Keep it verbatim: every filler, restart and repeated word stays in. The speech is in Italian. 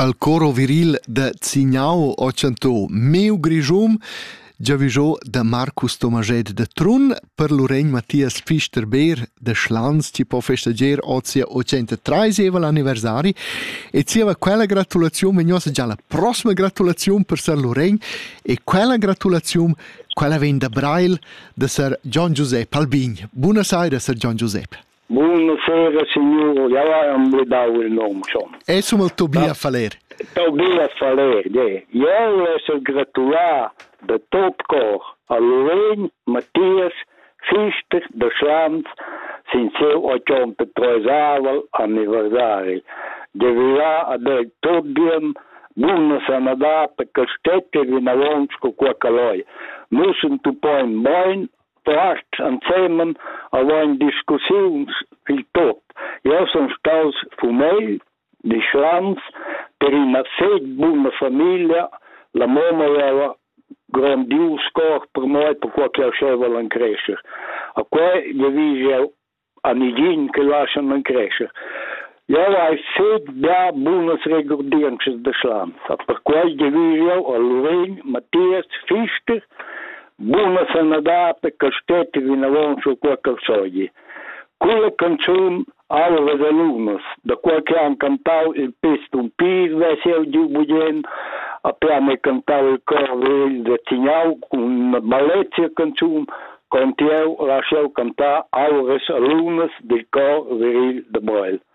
al coro viril de Zignau o cantò Meu Grigium, già viso de Marcus Tomaset de Trun, per l'Uregn Mattias Pfister-Beer de Schlans, ci può festager ozia ottantatre l'anniversari, e zieva quella gratulazione vegnosa già la prossima gratulazione per Sir l'Uregn, e quella gratulazione, quella ven de Braille de Sir John Giuseppe Albign. Buonasera, Sir John Giuseppe. Buonasera signore, ja non mi dau il nome, insomma. E sono il Tobia No. Faler. Tobia Faler, yeah. Io voglio gratulare de tot cor a Lorraine Mattias Pfister de Schlans sin seu ottantatre anniversari. Devirà a del tot bien buona sanità perché stette vinavons con qualche loi. Müssen tu poi in boin Fast insieme avevamo discussioni sul tot. Io sono stato fumei di Schlans per una sede buona famiglia. La mamma aveva grandioso cor per noi per qualche faceva in crescere. A poi gli aveva anigini che lasciano in crescere. Io ho sede da buone ricordanze di Schlans. Per cui gli aveva a Lorraine Mattias Pfister buona sanità perché stette vinavon su qualche soglia. Quella canzone aveva de lunas, da qualche anno cantavo il pesto un pir, vesel di Bugen, appena cantavo il coro de Tignau, con una bellezza canzone, con Tieu lasciavo cantare aures lunas del coro viril de Boel.